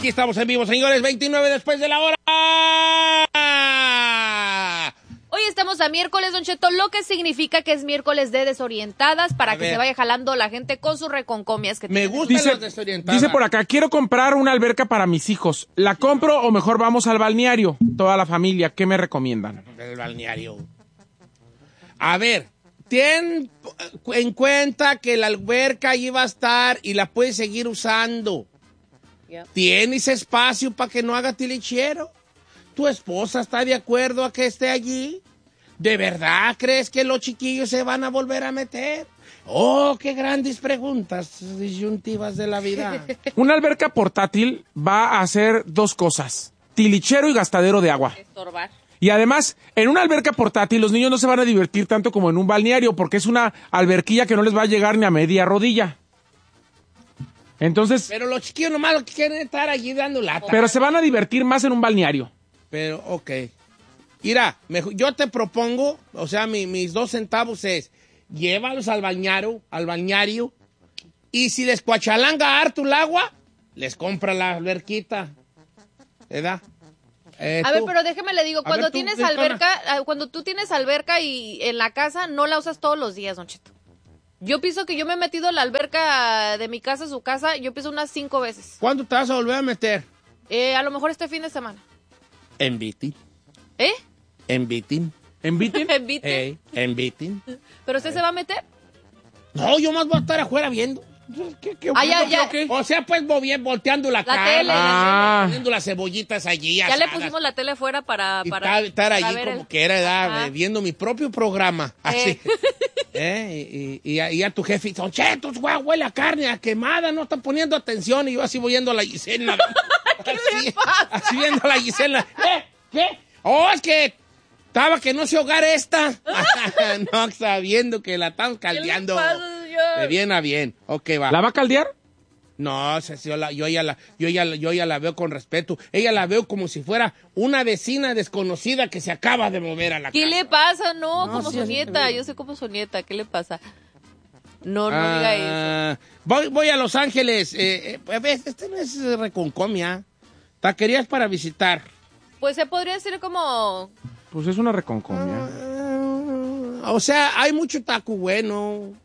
Aquí estamos en vivo, señores, 29 después de la hora. Hoy estamos a miércoles, Don Cheto, lo que significa que es miércoles de desorientadas para que se vaya jalando la gente con sus reconcomias. Que me gusta las desorientadas. Dice por acá, quiero comprar una alberca para mis hijos. ¿La compro o mejor vamos al balneario? Toda la familia, ¿qué me recomiendan? El balneario. A ver, ten en cuenta que la alberca ahí va a estar y la puedes seguir usando. ¿Tienes espacio para que no haga tilichero? ¿Tu esposa está de acuerdo a que esté allí? ¿De verdad crees que los chiquillos se van a volver a meter? Oh, qué grandes preguntas disyuntivas de la vida. Una alberca portátil va a hacer dos cosas: tilichero y gastadero de agua. Estorbar. Y además, en una alberca portátil los niños no se van a divertir tanto como en un balneario, porque es una alberquilla que no les va a llegar ni a media rodilla. Entonces... Pero los chiquillos nomás lo que quieren es estar allí dando lata. Pero se van a divertir más en un balneario. Pero, ok. Mira, yo te propongo, o sea, mis 2 centavos es, llévalos al balneario, y si les cuachalanga harto el agua, les compra la alberquita. ¿Verdad? A ver, pero déjeme le digo, cuando tú tienes alberca y en la casa, no la usas todos los días, Don Cheto. Yo pienso que yo me he metido en la alberca de mi casa a su casa, yo pienso unas 5 veces. ¿Cuándo te vas a volver a meter? A lo mejor este fin de semana. En Bitin. ¿Eh? En Bitin. ¿En Bitin? ¿En Bitin? En Bitin. ¿Pero usted se va a meter? No, yo más voy a estar afuera viendo. Ya. O sea, pues volteando la cara. Tele. Poniendo las cebollitas allí. Ya le pusimos la tele afuera para estar allí como que era, viendo mi propio programa. Así. Y a tu jefe, Don Cheto, huele a carne, a quemada, no está poniendo atención. Y yo así voy viendo a la Gisela. ¿Qué le pasa? Así viendo a la Gisela. ¿Qué? Oh, es que estaba que no se hogara esta. No, sabiendo que la están caldeando. De bien a bien. Ok, va. ¿La va a caldear? No, yo ya la veo con respeto. Ella la veo como si fuera una vecina desconocida que se acaba de mover a la casa. ¿Qué le pasa? No, como su nieta. Yo sé como su nieta. ¿Qué le pasa? No diga eso. Voy a Los Ángeles. Este no es reconcomia. Taquerías para visitar. Pues se podría decir como... Pues es una reconcomia. O sea, hay mucho taco bueno.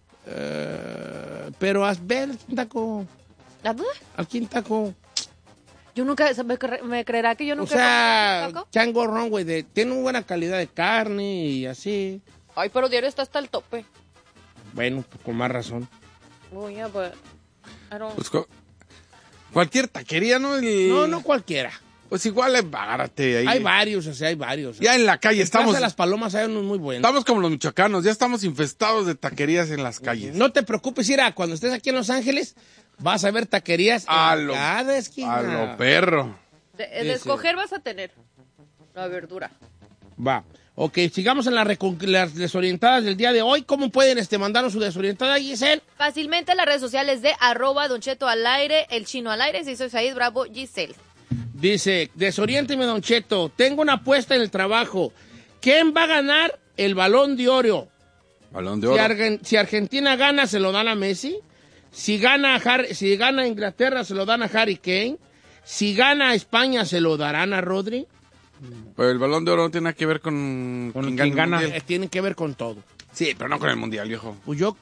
Pero a ver, ¿quién taco? ¿A quién taco? Yo nunca, me creerá que yo nunca... O sea, chango ron, güey, tiene una buena calidad de carne y así. Ay, pero diario está hasta el tope. Bueno, pues con más razón. Oye, pues... Pues, cualquier taquería, ¿no? No cualquiera. Pues igual agárrate ahí. Hay varios. Ya en la calle estamos. En Las Palomas hay unos muy buenos. Estamos como los michoacanos, ya estamos infestados de taquerías en las calles. No te preocupes, Ira, cuando estés aquí en Los Ángeles, vas a ver taquerías en cada esquina. A lo perro. De escoger vas a tener la verdura. Va. Ok, sigamos en las desorientadas del día de hoy. ¿Cómo pueden mandarnos su desorientada, Giselle? Fácilmente en las redes sociales de @Don Cheto al aire, el chino al aire, si soy Said Bravo, Giselle. Dice, desoriénteme, Don Cheto, tengo una apuesta en el trabajo. ¿Quién va a ganar el Balón de Oro? Balón de Oro. Si Argentina gana, se lo dan a Messi. Si gana Inglaterra, se lo dan a Harry Kane. Si gana España, se lo darán a Rodri. Pero el Balón de Oro no tiene que ver con quien gana. Tiene que ver con todo. Sí, pero no con el Mundial, viejo. Pues yo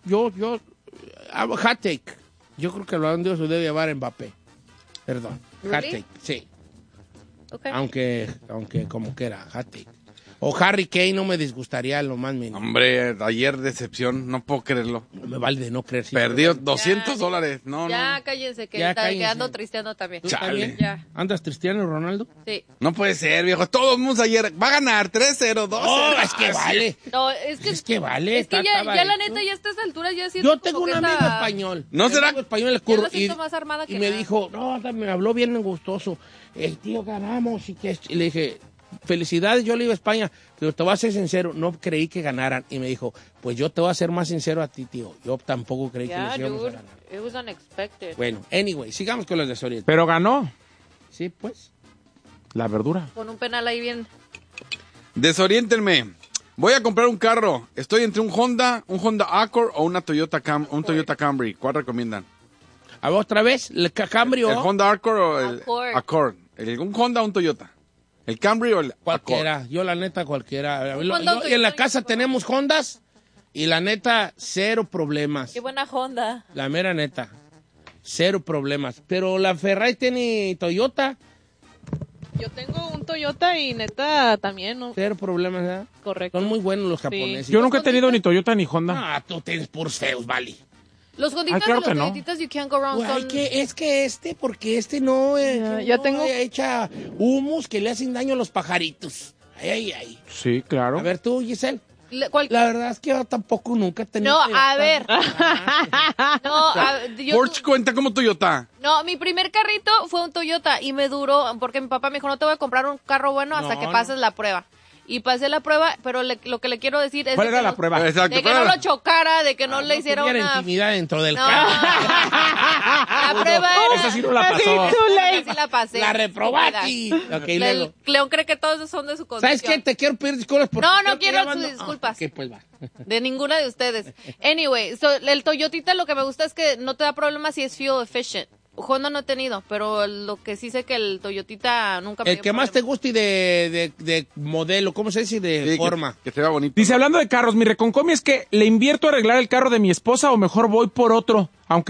hat take. Yo creo que el Balón de Oro se debe llevar a Mbappé. Perdón. ¿Really? Hat take, sí. Okay. Aunque como que era, hat take. O Harry Kane no me disgustaría lo más mínimo. Hombre, ayer decepción, no puedo creerlo. No me vale de no creer. Perdió $200. No. Cállense, que ando tristeando también. ¿Tú también? Ya. ¿Andas Cristiano Ronaldo? Sí. No puede ser, viejo. Todo el mundo ayer va a ganar 3-0, 2-0. No, es que vale. No, es que vale. Es que ya la neta, ya a estas alturas ya siento. Yo tengo un amigo español. ¿No será? Español más armada que y me nada. dijo, no, me habló bien gustoso. El tío, ganamos. Y le dije, felicidades, yo le iba a España, pero te voy a ser sincero, no creí que ganaran. Y me dijo, pues yo te voy a ser más sincero a ti, tío. Yo tampoco creí que les íbamos a ganar. It was unexpected. Bueno, anyway, sigamos con los desorientados. Pero ganó. Sí, pues. La verdura. Con un penal ahí bien. Desoriéntenme. Voy a comprar un carro. Estoy entre un Honda Accord o un Toyota Camry. ¿Cuál recomiendan? A ver, otra vez, el Camry o... ¿El Honda Accord o el Accord. Accord? ¿Un Honda o un Toyota? ¿El Camry o el Cualquiera, Accord? yo la neta cualquiera. Honda o Yo en la Toyota, casa yo- tenemos Hondas y la neta, cero problemas. Qué buena Honda. La mera neta, cero problemas. Pero la Ferrari tiene Toyota, Yo tengo un Toyota y neta también, ¿no? cero problemas, ¿verdad? Correcto. Son muy buenos los japoneses. Yo nunca he tenido ni Toyota ni Honda. Ah, tú tienes puros feos, vale. Los Honditas claro y que los no. Toyotitas you can't go wrong Güey, son... es que porque no, Ya tengo- echa humus que le hacen daño a los pajaritos. Ay. Sí, claro. A ver tú, Giselle. ¿Cuál? La verdad es que yo tampoco nunca he tenido No, Toyota. a ver. No, Porsche cuenta como Toyota. no, mi primer carrito fue un Toyota y me duró, porque mi papá me dijo, no te voy a comprar un carro bueno hasta No, que no. pases la prueba. Y pasé la prueba, pero lo que le quiero decir es ¿Cuál de era que la no- prueba? Exacto. de que no lo chocara, de que no le hiciera tuviera una... intimidad dentro del No. carro. La prueba era... Esa sí no la Así, pasó. too late. Sí la pasé. La reprobaste. Estúpida. Ok, luego. León cree que todos son de su condición. ¿Sabes qué? Te quiero pedir disculpas porque... No, no creo que quiero ya van- sus disculpas. Ok, pues va. De ninguna de ustedes. Anyway, el Toyotita lo que me gusta es que no te da problema si es fuel efficient. Honda no he tenido, pero lo que sí sé que el Toyotita nunca me El dio que más te problema. guste y de modelo, ¿cómo se dice? De Sí, forma. Que se vea bonito. Dice, hablando de carros, mi reconcomia es que le invierto a arreglar el carro de mi esposa o mejor voy por otro, aunque